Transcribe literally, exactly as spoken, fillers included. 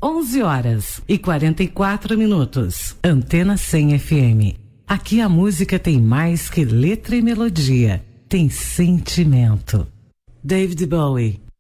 onze horas e quarenta e quatro minutos. Antena cem F M. Aqui a música tem mais que letra e melodia. Tem sentimento. David Bowie,